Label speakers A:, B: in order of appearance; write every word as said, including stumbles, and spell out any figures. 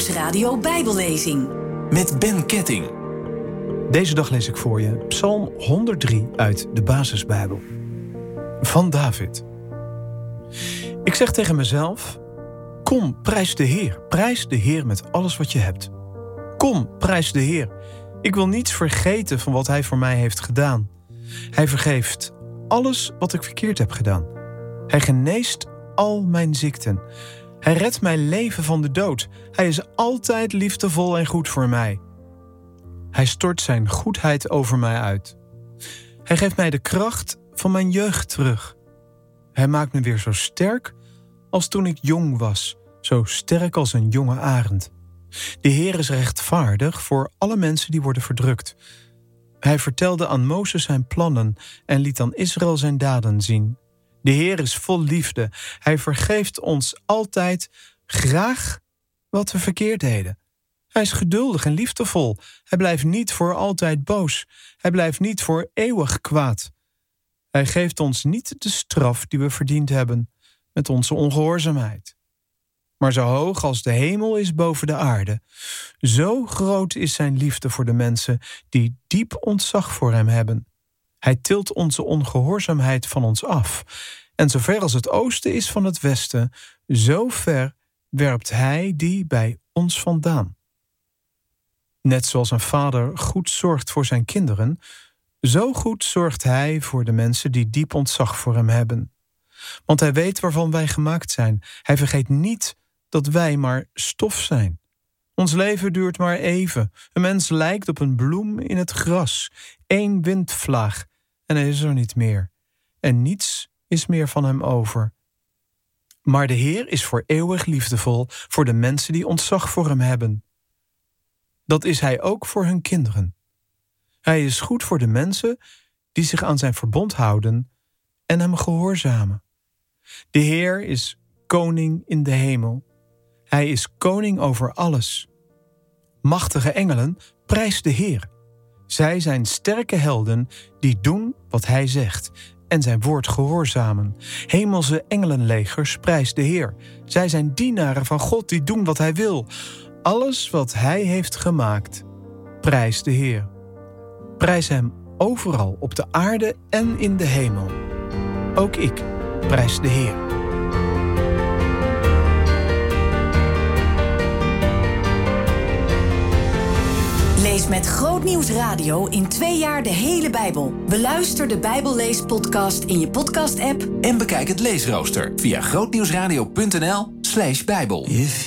A: Nieuwsradio Bijbellezing.
B: Met Ben Ketting.
C: Deze dag lees ik voor je Psalm honderddrie uit de Basisbijbel. Van David. Ik zeg tegen mezelf: kom, prijs de Heer. Prijs de Heer met alles wat je hebt. Kom, prijs de Heer. Ik wil niets vergeten van wat Hij voor mij heeft gedaan. Hij vergeeft alles wat ik verkeerd heb gedaan. Hij geneest al mijn ziekten. Hij redt mijn leven van de dood. Hij is altijd liefdevol en goed voor mij. Hij stort zijn goedheid over mij uit. Hij geeft mij de kracht van mijn jeugd terug. Hij maakt me weer zo sterk als toen ik jong was, zo sterk als een jonge arend. De Heer is rechtvaardig voor alle mensen die worden verdrukt. Hij vertelde aan Mozes zijn plannen en liet aan Israël zijn daden zien. De Heer is vol liefde. Hij vergeeft ons altijd graag wat we verkeerd deden. Hij is geduldig en liefdevol. Hij blijft niet voor altijd boos. Hij blijft niet voor eeuwig kwaad. Hij geeft ons niet de straf die we verdiend hebben met onze ongehoorzaamheid. Maar zo hoog als de hemel is boven de aarde, zo groot is zijn liefde voor de mensen die diep ontzag voor hem hebben. Hij tilt onze ongehoorzaamheid van ons af. En zover als het oosten is van het westen, zo ver werpt hij die bij ons vandaan. Net zoals een vader goed zorgt voor zijn kinderen, zo goed zorgt hij voor de mensen die diep ontzag voor hem hebben. Want hij weet waarvan wij gemaakt zijn. Hij vergeet niet dat wij maar stof zijn. Ons leven duurt maar even. Een mens lijkt op een bloem in het gras. Eén windvlaag en hij is er niet meer. En niets is meer van hem over. Maar de Heer is voor eeuwig liefdevol voor de mensen die ontzag voor hem hebben. Dat is hij ook voor hun kinderen. Hij is goed voor de mensen die zich aan zijn verbond houden en hem gehoorzamen. De Heer is koning in de hemel. Hij is koning over alles. Machtige engelen, prijs de Heer. Zij zijn sterke helden die doen wat hij zegt en zijn woord gehoorzamen. Hemelse engelenlegers, prijs de Heer. Zij zijn dienaren van God die doen wat hij wil. Alles wat hij heeft gemaakt, prijs de Heer. Prijs hem overal op de aarde en in de hemel. Ook ik prijs de Heer.
A: Lees met Groot Nieuws Radio in twee jaar de hele Bijbel. Beluister de Bijbelleespodcast in je podcast-app.
B: En bekijk het leesrooster via grootnieuwsradio punt n l slash bijbel.